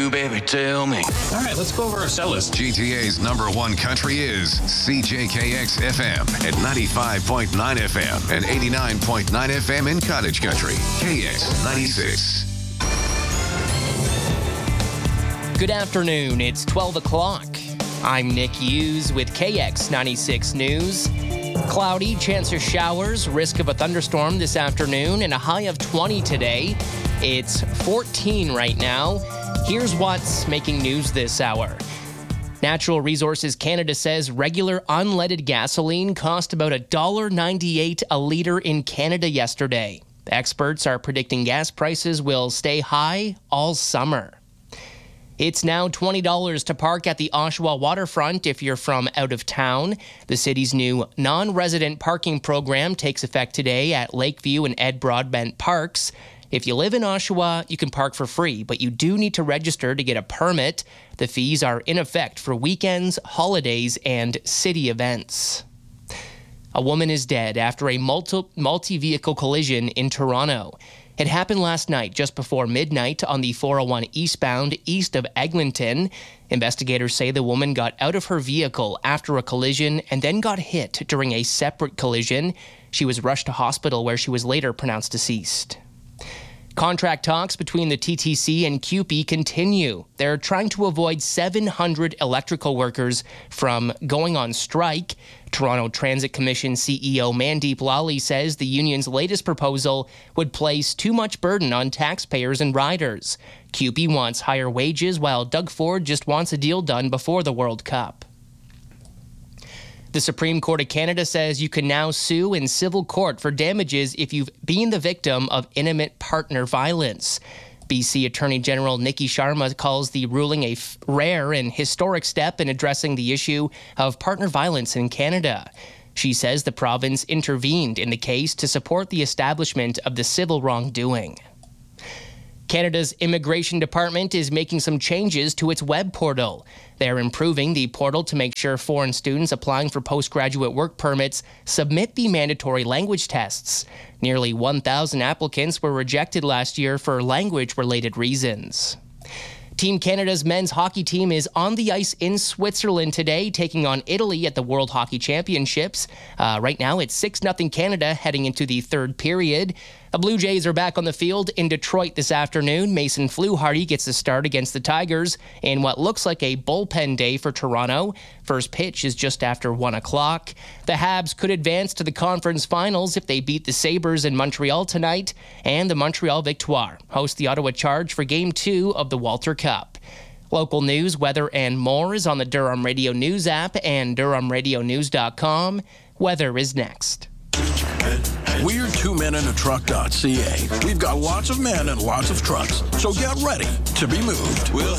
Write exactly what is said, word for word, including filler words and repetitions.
do, baby, tell me. All right, let's go over our set list. G T A's number one country is C J K X F M at ninety-five point nine F M and eighty-nine point nine F M in Cottage Country. K X ninety-six. Good afternoon. It's twelve o'clock. I'm Nick Hughes with K X ninety-six News. Cloudy, chance of showers, risk of a thunderstorm this afternoon, and a high of twenty today. It's fourteen right now. Here's what's making news this hour. Natural Resources Canada says regular unleaded gasoline cost about one dollar ninety-eight a litre in Canada yesterday. Experts are predicting gas prices will stay high all summer. It's now twenty dollars to park at the Oshawa waterfront if you're from out of town. The city's new non-resident parking program takes effect today at Lakeview and Ed Broadbent parks. If you live in Oshawa, you can park for free, but you do need to register to get a permit. The fees are in effect for weekends, holidays, and city events. A woman is dead after a multi- multi-vehicle collision in Toronto. It happened last night just before midnight on the four oh one eastbound east of Eglinton. Investigators say the woman got out of her vehicle after a collision and then got hit during a separate collision. She was rushed to hospital where she was later pronounced deceased. Contract talks between the T T C and C U P E continue. They're trying to avoid seven hundred electrical workers from going on strike. Toronto Transit Commission C E O Mandeep Lally says the union's latest proposal would place too much burden on taxpayers and riders. C U P E wants higher wages, while Doug Ford just wants a deal done before the World Cup. The Supreme Court of Canada says you can now sue in civil court for damages if you've been the victim of intimate partner violence. B C Attorney General Nikki Sharma calls the ruling a f- rare and historic step in addressing the issue of partner violence in Canada. She says the province intervened in the case to support the establishment of the civil wrongdoing. Canada's Immigration Department is making some changes to its web portal. They're improving the portal to make sure foreign students applying for postgraduate work permits submit the mandatory language tests. Nearly one thousand applicants were rejected last year for language-related reasons. Team Canada's men's hockey team is on the ice in Switzerland today, taking on Italy at the World Hockey Championships. Uh, right now, it's six nothing Canada heading into the third period. The Blue Jays are back on the field in Detroit this afternoon. Mason Fluharty gets the start against the Tigers in what looks like a bullpen day for Toronto. First pitch is just after one o'clock. The Habs could advance to the conference finals if they beat the Sabres in Montreal tonight. And the Montreal Victoire host the Ottawa Charge for Game two of the Walter Cup. Local news, weather, and more is on the Durham Radio News app and durham radio news dot com. Weather is next. We're two men in a truck dot c a. We've got lots of men and lots of trucks, so get ready to be moved. We'll